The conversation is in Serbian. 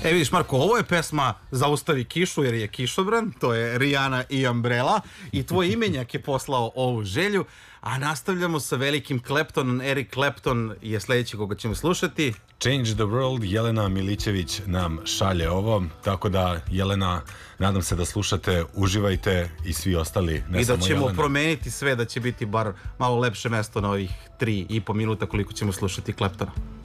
Vidiš Marko, ovo je pesma Zaustavi kišu jer je kišobran, to je Rihanna i Umbrella i tvoj imenjak je poslao ovu želju, a nastavljamo sa velikim Claptonom. Eric Clapton je sledeći koga ćemo slušati. Change the World, Jelena Milićević nam šalje ovo, tako da Jelena, nadam se da slušate, uživajte i svi ostali, ne i da samo ćemo Jelena. promeniti sve, da će biti bar malo lepše mesto na ovih 3,5 minuta koliko ćemo slušati Claptona.